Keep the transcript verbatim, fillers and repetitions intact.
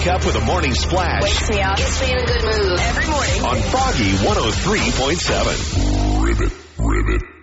Wake up with a morning splash. Wakes me up. Gets me in a good mood. Every morning. On Foggy one oh three point seven. Ribbit, ribbit.